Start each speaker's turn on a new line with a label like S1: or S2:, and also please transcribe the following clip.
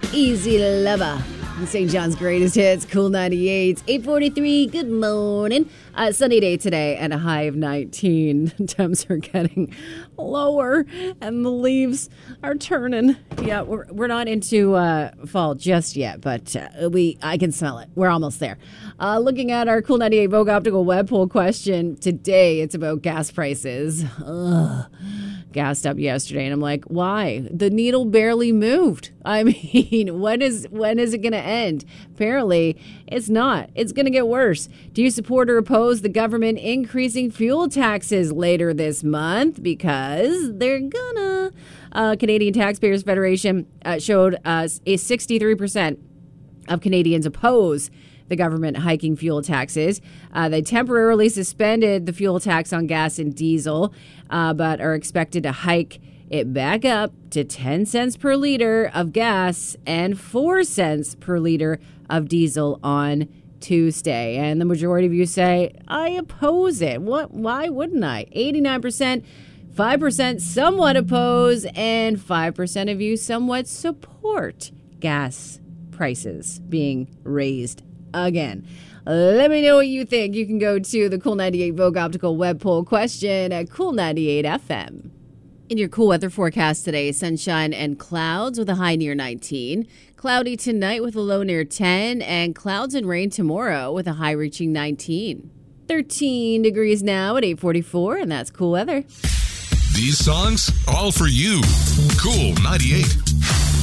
S1: Easy Lover. St. John's Greatest Hits, Cool 98. 8:43, good morning. Sunny day today and a high of 19. Temps are getting lower and the leaves are turning. Yeah, we're not into fall just yet, but I can smell it. We're almost there. Looking at our Cool 98 Vogue Optical web poll question today, it's about gas prices. Gassed up yesterday, and I'm like, why? The needle barely moved. I mean, when is it going to end? Apparently, it's not. It's going to get worse. Do you support or oppose the government increasing fuel taxes later this month? Because they're gonna. Canadian Taxpayers Federation showed us a 63% of Canadians oppose the government hiking fuel taxes. They temporarily suspended the fuel tax on gas and diesel, but are expected to hike it back up to 10 cents per liter of gas and 4 cents per liter of diesel on Tuesday. And the majority of you say, I oppose it. Why wouldn't I? 89%, 5% somewhat oppose, and 5% of you somewhat support gas prices being raised again. Let me know what you think. You can go to the Cool 98 Vogue Optical web poll question at Cool 98 FM. In your cool weather forecast today, sunshine and clouds with a high near 19. Cloudy tonight with a low near 10. And clouds and rain tomorrow with a high reaching 19. 13 degrees now at 8:44, and that's cool weather.
S2: These songs, all for you. Cool 98.